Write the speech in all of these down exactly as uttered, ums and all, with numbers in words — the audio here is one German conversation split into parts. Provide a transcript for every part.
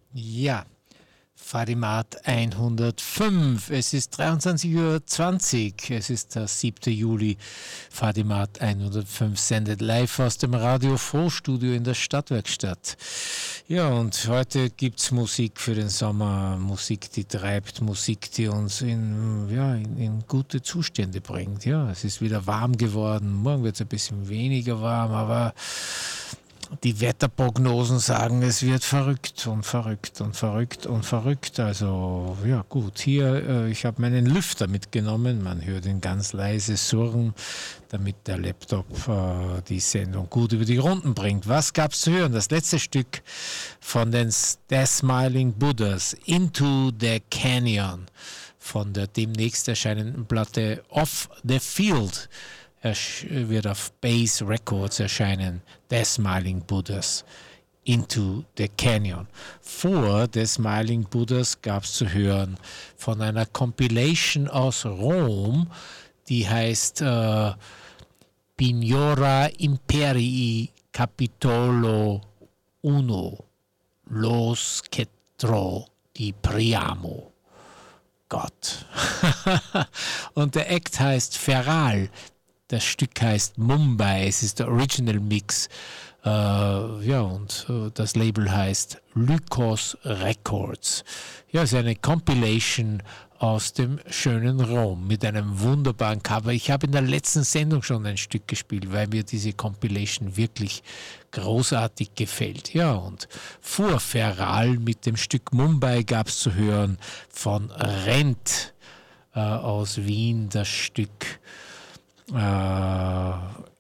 Ja, Fadimat hundertfünf. Es ist dreiundzwanzig Uhr zwanzig. Es ist der siebte Juli. Fadimat hundertfünf sendet live aus dem Radio Frohstudio in der Stadtwerkstatt. Ja, und heute gibt es Musik für den Sommer. Musik, die treibt, Musik, die uns in, ja, in, in gute Zustände bringt. Ja, es ist wieder warm geworden. Morgen wird es ein bisschen weniger warm, aber die Wetterprognosen sagen, es wird verrückt und verrückt und verrückt und verrückt. Also ja gut, hier, äh, ich habe meinen Lüfter mitgenommen. Man hört ihn ganz leise surren, damit der Laptop äh, die Sendung gut über die Runden bringt. Was gab es zu hören? Das letzte Stück von den The Smiling Buddhas, Into the Canyon, von der demnächst erscheinenden Platte Off the Field. Er wird auf Bass Records erscheinen, The Smiling Buddhas, Into the Canyon. Vor The Smiling Buddhas gab es zu hören von einer Compilation aus Rom, die heißt äh, Pignora Imperii Capitolo Uno, Los Cetro di Priamo. Gott. Und der Act heißt Feral. Das Stück heißt Mumbai, es ist der Original Mix, äh, ja, und äh, das Label heißt Lykos Records. Ja, es ist eine Compilation aus dem schönen Rom mit einem wunderbaren Cover. Ich habe in der letzten Sendung schon ein Stück gespielt, weil mir diese Compilation wirklich großartig gefällt. Ja, und vor Feral mit dem Stück Mumbai gab es zu hören von Rent äh, aus Wien das Stück Äh,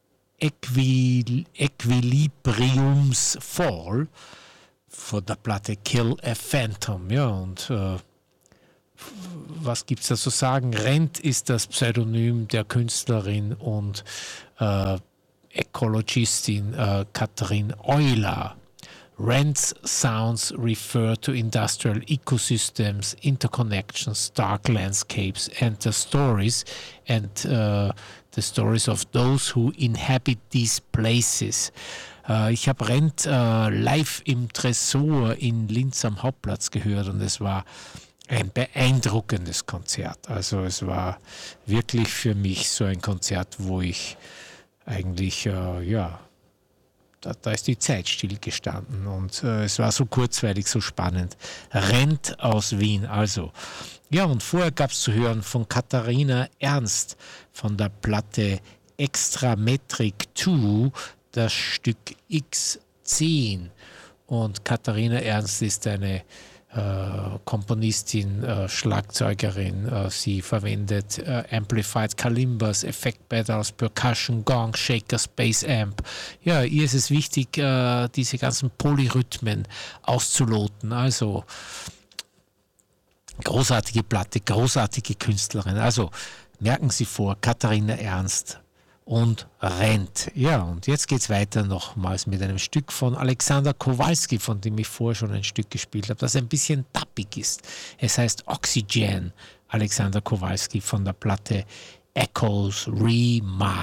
Equil- Equilibriums Fall von der Platte Kill a Phantom. Ja, und äh, was gibt es da zu sagen? Rent ist das Pseudonym der Künstlerin und äh, Ökologistin äh, Katrin Euler. Rent's sounds refer to industrial ecosystems, interconnections, dark landscapes, and the stories and uh, the stories of those who inhabit these places. Uh, ich habe Rent uh, live im Tresor in Linz am Hauptplatz gehört und es war ein beeindruckendes Konzert. Also es war wirklich für mich so ein Konzert, wo ich eigentlich, uh, ja, Da, da ist die Zeit stillgestanden und äh, es war so kurzweilig, so spannend. Rent aus Wien, also. Ja, und vorher gab es zu hören von Katharina Ernst von der Platte Extrametric zwei das Stück X zehn. Und Katharina Ernst ist eine äh, Komponistin, äh, Schlagzeugerin. Äh, sie verwendet äh, Amplified Kalimbas, Effektpedals, Percussion, Gong, Shakers, Bass Amp. Ja, ihr ist es wichtig, äh, diese ganzen Polyrhythmen auszuloten. Also großartige Platte, großartige Künstlerin. Also merken Sie vor, Katharina Ernst und Rent. Ja, und jetzt geht es weiter nochmals mit einem Stück von Alexander Kowalski, von dem ich vorher schon ein Stück gespielt habe, das ein bisschen tappig ist. Es heißt Oxygen, Alexander Kowalski von der Platte Echoes Remastered.